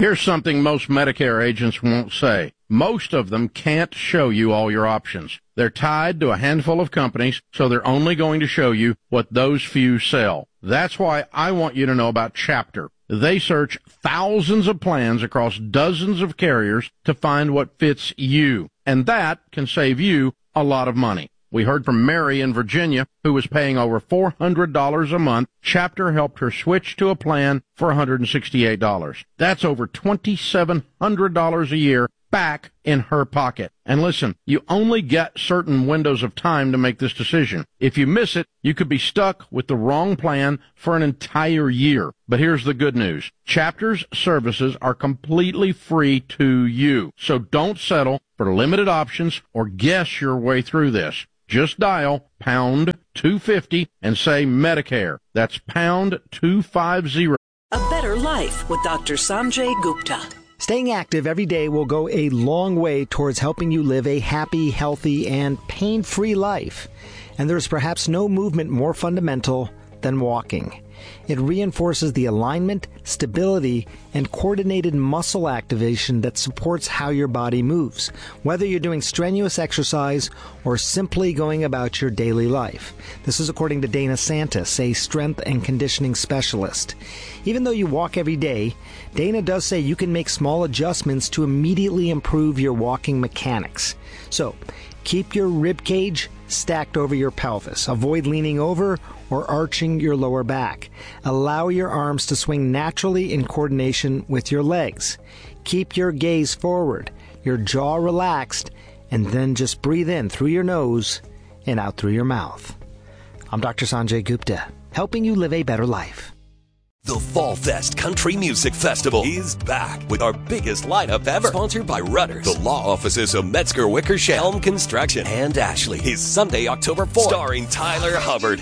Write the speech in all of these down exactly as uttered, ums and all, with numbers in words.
Here's something most Medicare agents won't say. Most of them can't show you all your options. They're tied to a handful of companies, so they're only going to show you what those few sell. That's why I want you to know about Chapter. They search thousands of plans across dozens of carriers to find what fits you, and that can save you a lot of money. We heard from Mary in Virginia, who was paying over four hundred dollars a month. Chapter helped her switch to a plan for one hundred sixty-eight dollars. That's over two thousand seven hundred dollars a year back in her pocket. And listen, you only get certain windows of time to make this decision. If you miss it, you could be stuck with the wrong plan for an entire year. But here's the good news. Chapter's services are completely free to you. So don't settle for limited options or guess your way through this. Just dial pound two fifty and say Medicare. That's pound two fifty. A better life with Doctor Sanjay Gupta. Staying active every day will go a long way towards helping you live a happy, healthy, and pain-free life. And there's perhaps no movement more fundamental than walking. It reinforces the alignment, stability, and coordinated muscle activation that supports how your body moves, whether you're doing strenuous exercise or simply going about your daily life. This is according to Dana Santis, a strength and conditioning specialist. Even though you walk every day, Dana does say you can make small adjustments to immediately improve your walking mechanics. So, keep your rib cage stacked over your pelvis. Avoid leaning over or arching your lower back. Allow your arms to swing naturally in coordination with your legs. Keep your gaze forward, your jaw relaxed, and then just breathe in through your nose and out through your mouth. I'm Doctor Sanjay Gupta, helping you live a better life. The Fall Fest Country Music Festival is back with our biggest lineup ever. Sponsored by Rudders, the law offices of Metzger Wickersham, Helm Construction, and Ashley. Is Sunday, October fourth. Starring Tyler Hubbard,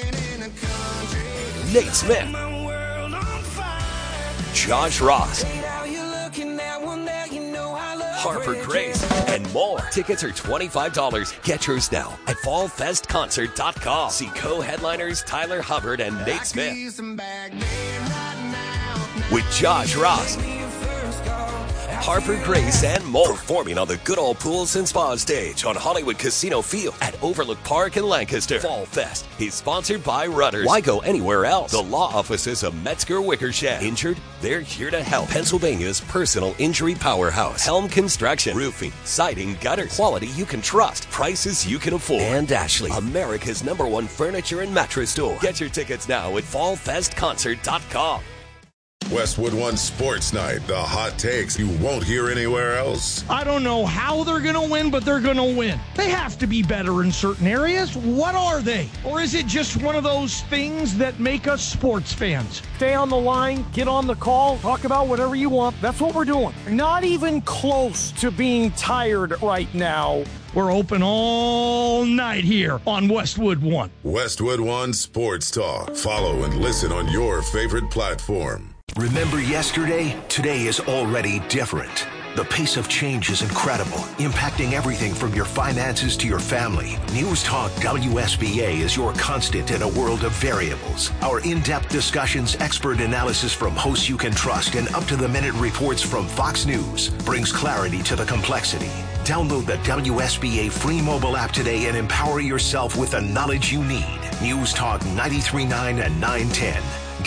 Nate Smith, Josh Ross, Harper Grace, and more. Tickets are twenty-five dollars. Get yours now at fall fest concert dot com. See co-headliners Tyler Hubbard and Nate Smith with Josh Ross, Harper Grace, and more. Performing on the good old pools and spa stage on Hollywood Casino Field at Overlook Park in Lancaster. Fall Fest is sponsored by Rudders. Why go anywhere else? The law offices of Metzger Wickersham. Injured? They're here to help. Pennsylvania's personal injury powerhouse. Helm Construction. Roofing, siding, gutters. Quality you can trust. Prices you can afford. And Ashley, America's number one furniture and mattress store. Get your tickets now at fall fest concert dot com. Westwood One Sports Night, the hot takes you won't hear anywhere else. I don't know how they're going to win, but they're going to win. They have to be better in certain areas. What are they? Or is it just one of those things that make us sports fans? Stay on the line, get on the call, talk about whatever you want. That's what we're doing. Not even close to being tired right now. We're open all night here on Westwood One. Westwood One Sports Talk. Follow and listen on your favorite platform. Remember yesterday? Today is already different. The pace of change is incredible, impacting everything from your finances to your family. News Talk W S B A is your constant in a world of variables. Our in-depth discussions, expert analysis from hosts you can trust, and up-to-the-minute reports from Fox News brings clarity to the complexity. Download the W S B A free mobile app today and empower yourself with the knowledge you need. News Talk ninety-three point nine and nine ten.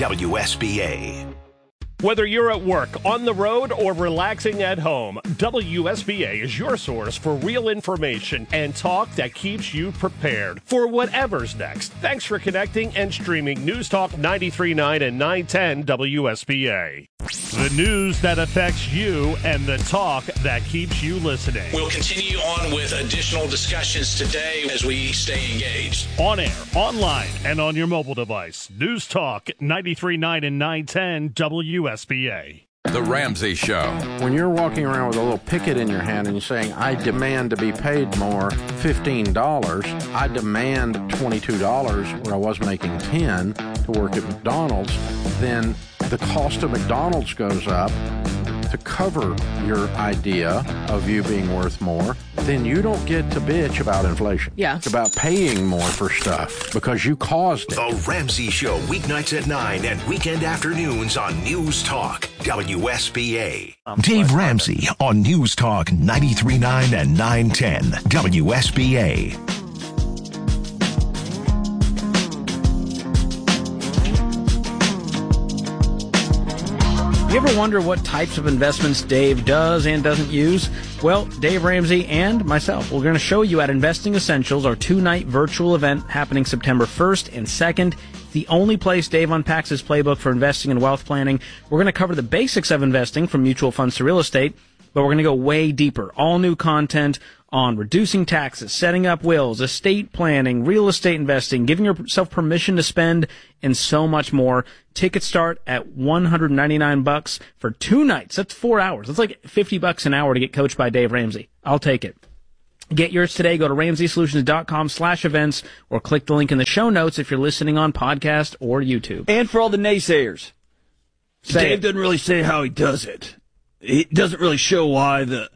W S B A. Whether you're at work, on the road, or relaxing at home, W S B A is your source for real information and talk that keeps you prepared for whatever's next. Thanks for connecting and streaming News Talk ninety-three point nine and nine ten W S B A. The news that affects you and the talk that keeps you listening. We'll continue on with additional discussions today as we stay engaged. On air, online, and on your mobile device. News Talk ninety-three point nine and nine ten W S B A. The Ramsey Show. When you're walking around with a little picket in your hand and you're saying, I demand to be paid more, fifteen dollars, I demand twenty-two dollars where I was making ten to work at McDonald's, then the cost of McDonald's goes up, to cover your idea of you being worth more, then you don't get to bitch about inflation. Yeah. It's about paying more for stuff because you caused it. The Ramsey Show, weeknights at nine and weekend afternoons on News Talk, W S B A. Dave Ramsey on News Talk ninety-three point nine and nine ten, W S B A. You ever wonder what types of investments Dave does and doesn't use? Well, Dave Ramsey and myself, we're going to show you at Investing Essentials, our two-night virtual event happening September first and second. It's the only place Dave unpacks his playbook for investing and wealth planning. We're going to cover the basics of investing from mutual funds to real estate, but we're going to go way deeper. All new content on reducing taxes, setting up wills, estate planning, real estate investing, giving yourself permission to spend, and so much more. Tickets start at one hundred ninety-nine bucks for two nights. That's four hours. That's like fifty bucks an hour to get coached by Dave Ramsey. I'll take it. Get yours today. Go to ramsey solutions dot com slash events or click the link in the show notes if you're listening on podcast or YouTube. And for all the naysayers, Say Dave it. doesn't really say how he does it. He doesn't really show why the...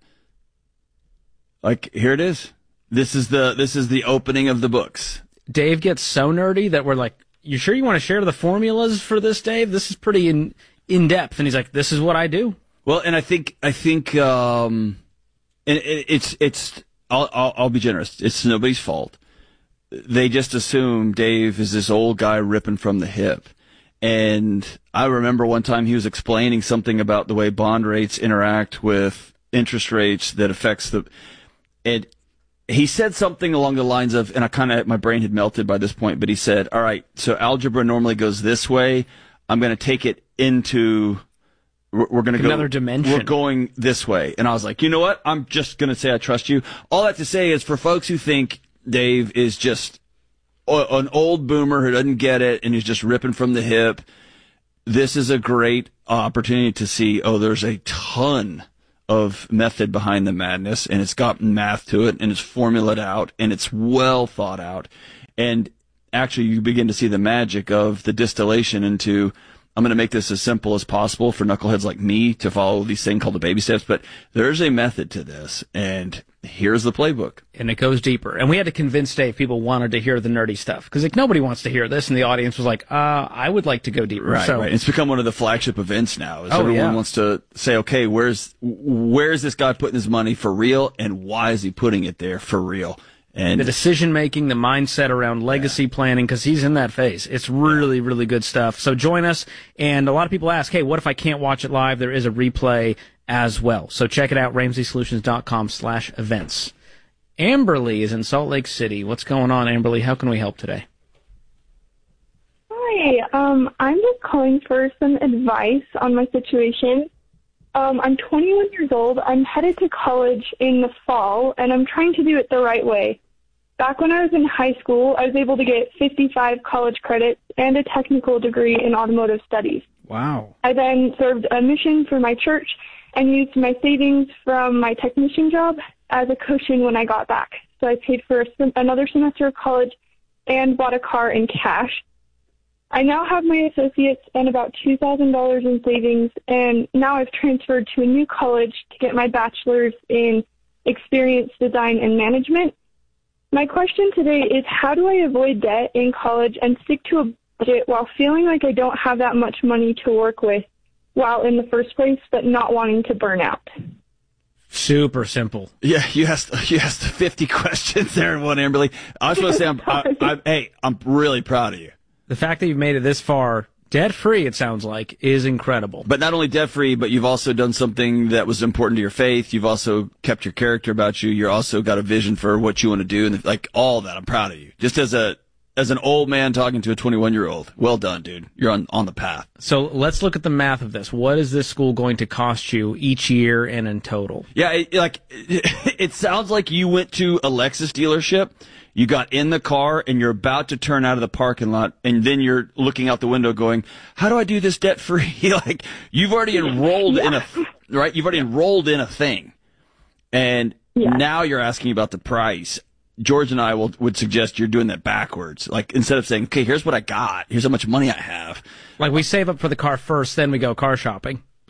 Like, here it is. This is the this is the opening of the books. Dave gets so nerdy that we're like, you sure you want to share the formulas for this, Dave? This is pretty in in depth. And he's like, this is what I do. Well, and I think I think um, and it, it's it's I'll, I'll I'll be generous. It's nobody's fault. They just assume Dave is this old guy ripping from the hip. And I remember one time he was explaining something about the way bond rates interact with interest rates that affects the. And he said something along the lines of, and I kind of, my brain had melted by this point, but he said, all right, so algebra normally goes this way. I'm going to take it into, we're, we're going to go. Another dimension. We're going this way. And I was like, you know what? I'm just going to say I trust you. All that to say is for folks who think Dave is just a, an old boomer who doesn't get it and is just ripping from the hip, this is a great opportunity to see, oh, there's a ton of method behind the madness, and it's got math to it, and it's formulated out, and it's well thought out. And actually, you begin to see the magic of the distillation into, I'm going to make this as simple as possible for knuckleheads like me to follow these things called the baby steps, but there's a method to this, and here's the playbook. And it goes deeper. And we had to convince Dave people wanted to hear the nerdy stuff. Because like, nobody wants to hear this, and the audience was like, uh, I would like to go deeper. Right, so, right. It's become one of the flagship events now. Is Oh, everyone yeah. wants to say, okay, where's where's this guy putting his money for real, and why is he putting it there for real? And the decision making, the mindset around legacy planning, because he's in that phase. It's really, really good stuff. So join us. And a lot of people ask, hey, what if I can't watch it live? There is a replay as well. So check it out, ramsey solutions dot com slash events. Amberly is in Salt Lake City. What's going on, Amberly? How can we help today? Hi, um, I'm just calling for some advice on my situation. Um, I'm twenty-one years old. I'm headed to college in the fall, and I'm trying to do it the right way. Back when I was in high school, I was able to get fifty-five college credits and a technical degree in automotive studies. Wow. I then served a mission for my church and used my savings from my technician job as a cushion when I got back. So I paid for a sem- another semester of college and bought a car in cash. I now have my associates and about two thousand dollars in savings, and now I've transferred to a new college to get my bachelor's in experience design and management. My question today is, how do I avoid debt in college and stick to a budget while feeling like I don't have that much money to work with while in the first place, but not wanting to burn out? Super simple. Yeah, you asked you asked fifty questions there in one, Amberly. I just want to say, I'm, I, I, hey, I'm really proud of you. The fact that you've made it this far, debt-free, it sounds like, is incredible. But not only debt-free, but you've also done something that was important to your faith. You've also kept your character about you. You're also got a vision for what you want to do, and like all that. I'm proud of you. Just as a as an old man talking to a twenty-one-year-old. Well done, dude. You're on on the path. So let's look at the math of this. What is this school going to cost you each year and in total? Yeah, it, like it, it sounds like you went to a Lexus dealership. You got in the car and you're about to turn out of the parking lot, and then you're looking out the window going, how do I do this debt free? Like, you've already enrolled yeah. in a, right? You've already enrolled in a thing. And yeah. now you're asking about the price. George and I will, would suggest you're doing that backwards. Like, instead of saying, okay, here's what I got. Here's how much money I have. Like, we save up for the car first, then we go car shopping.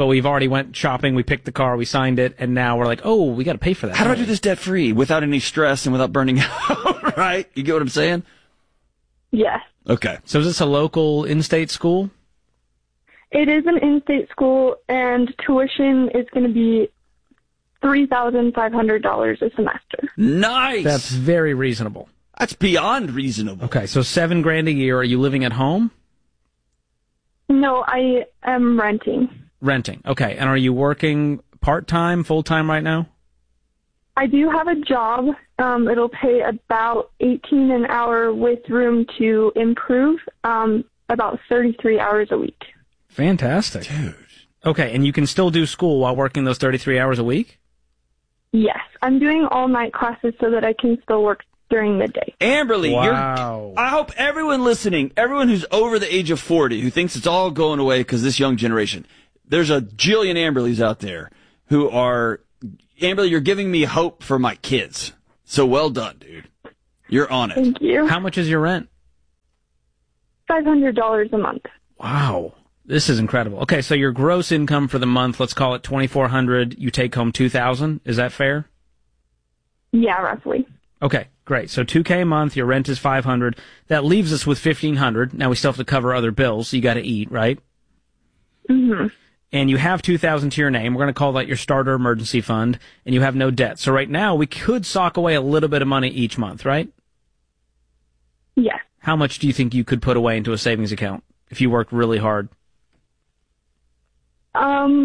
but we've already went shopping, we picked the car, we signed it, and now we're like, oh, we got to pay for that. How do I do this debt-free without any stress and without burning out, right? You get what I'm saying? Yes. Okay. So is this a local in-state school? It is an in-state school, and tuition is going to be three thousand five hundred dollars a semester. Nice. That's very reasonable. That's beyond reasonable. Okay, so seven grand a year. Are you living at home? No, I am renting. Renting. Okay, and are you working part-time, full-time right now? I do have a job. Um, it'll pay about eighteen an hour with room to improve, um, about thirty-three hours a week. Fantastic. Dude. Okay, and you can still do school while working those thirty-three hours a week? Yes, I'm doing all-night classes so that I can still work during the day. Amberly, wow. you're, I hope everyone listening, everyone who's over the age of forty, who thinks it's all going away because this young generation, there's a jillion Amberlys out there who are, Amberly, you're giving me hope for my kids. So well done, dude. You're on it. Thank you. How much is your rent? five hundred dollars a month. Wow. This is incredible. Okay, so your gross income for the month, let's call it twenty-four hundred dollars. You take home two thousand dollars. Is that fair? Yeah, roughly. Okay, great. So two K a month, your rent is five hundred dollars. That leaves us with fifteen hundred dollars. Now we still have to cover other bills, so you got to eat, right? Mm-hmm. And you have two thousand dollars to your name. We're going to call that your starter emergency fund, and you have no debt. So right now we could sock away a little bit of money each month, right? Yes. How much do you think you could put away into a savings account if you worked really hard? Um,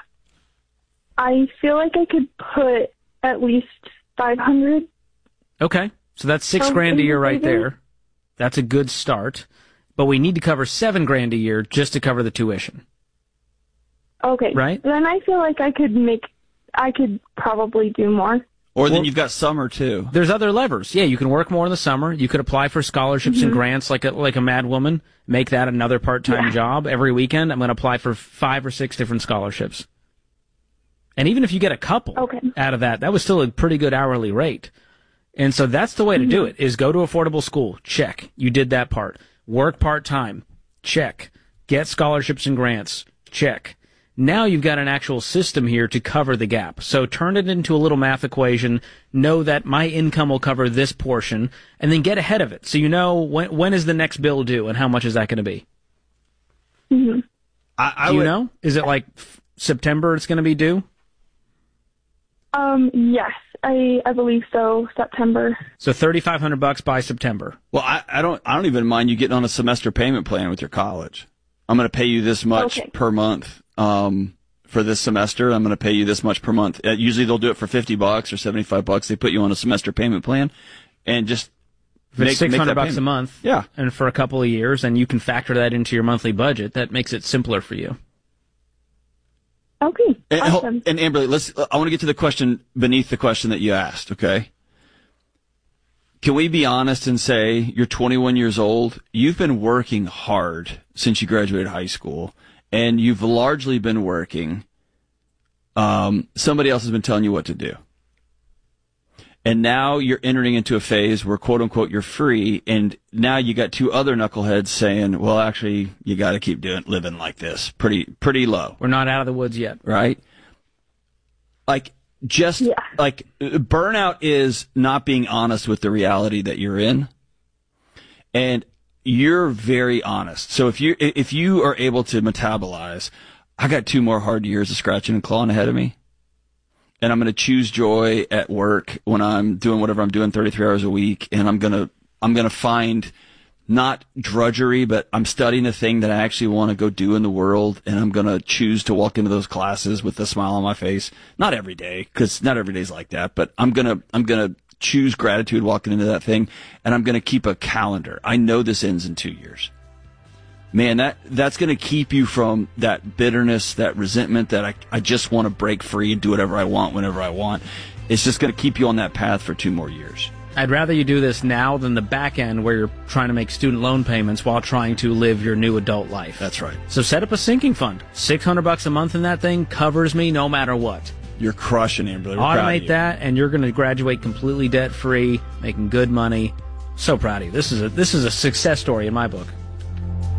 I feel like I could put at least five hundred. Okay, so that's six Um, grand a year right maybe. there. That's a good start. But we need to cover seven grand a year just to cover the tuition. Okay. Right? Then I feel like I could make, I could probably do more. Or then Well- you've got summer, too. There's other levers. Yeah, you can work more in the summer. You could apply for scholarships and grants like a, like a mad woman. Make that another part-time Yeah. job. Every weekend, I'm going to apply for five or six different scholarships. And even if you get a couple Okay. out of that, that was still a pretty good hourly rate. And so that's the way to do it, is go to affordable school. Check. You did that part. Work part-time. Check. Get scholarships and grants. Check. Now you've got an actual system here to cover the gap. So turn it into a little math equation. Know that my income will cover this portion, and then get ahead of it. So you know when when is the next bill due, and how much is that going to be? Mm-hmm. I, I Do you would, know? Is it like f- September it's going to be due? Um, yes, I, I believe so, September. So thirty-five hundred bucks by September. Well, I, I don't. I don't even mind you getting on a semester payment plan with your college. I'm going to pay you this much Okay. per month um, for this semester. I'm going to pay you this much per month. Uh, usually they'll do it for fifty bucks or seventy-five bucks. They put you on a semester payment plan, and just If make it's six make hundred that bucks a payment. month, Yeah. and for a couple of years, and you can factor that into your monthly budget, that makes it simpler for you. Okay, And, awesome. and Amberly, let's. I want to get to the question beneath the question that you asked. Okay. Can we be honest and say you're twenty-one years old? You've been working hard since you graduated high school, and you've largely been working. Um, somebody else has been telling you what to do. And now you're entering into a phase where, quote unquote, you're free, and now you got two other knuckleheads saying, well, actually, you got to keep doing living like this. Pretty, pretty low. We're not out of the woods yet. Right? Like, just Yeah. like burnout is not being honest with the reality that you're in. And you're very honest. So if you, if you are able to metabolize, I got two more hard years of scratching and clawing ahead of me. And I'm going to choose joy at work when I'm doing whatever I'm doing thirty-three hours a week. And I'm going to, I'm going to find not drudgery, but I'm studying a thing that I actually want to go do in the world. And I'm going to choose to walk into those classes with a smile on my face. Not every day, because not every day's like that, but I'm going to, I'm going to choose gratitude walking into that thing. And I'm going to keep a calendar. I know this ends in two years. Man, that that's going to keep you from that bitterness, that resentment that I, I just want to break free and do whatever I want whenever I want. It's just going to keep you on that path for two more years. I'd rather you do this now than the back end where you're trying to make student loan payments while trying to live your new adult life. That's right. So set up a sinking fund. six hundred bucks a month in that thing covers me no matter what. You're crushing it, brother. We're proud of Automate you. that, and you're going to graduate completely debt-free, making good money. So proud of you. This is a, this is a success story in my book.